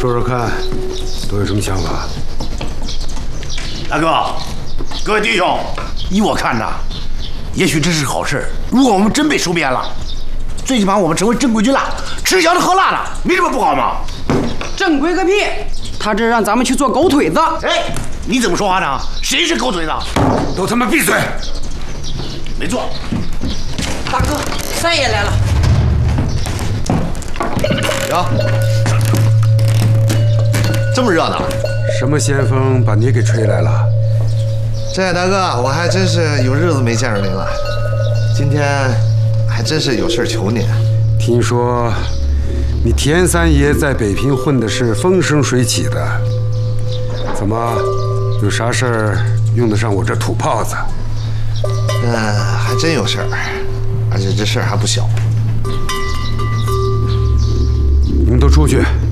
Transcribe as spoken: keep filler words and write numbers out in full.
说说看，都有什么想法？ 大哥，各位弟兄，依我看呐，也许这是好事。如果我们真被收编了，最起码我们成为正规军了，吃香的喝辣的，没什么不好吗？ 正规个屁！他这让咱们去做狗腿子。 哎，你怎么说话呢？谁是狗腿子？ 都他妈闭嘴！ 没错。 大哥，三爷来了。 哟，这么热闹！ 什么先锋把你给吹来了？ 这位大哥，我还真是有日子没见着您了，今天还真是有事求您。 听说你田三爷在北平混的是风生水起的，怎么有啥事儿用得上我这土炮子？ 嗯，还真有事儿，而且这事儿还不小。 你们都出去。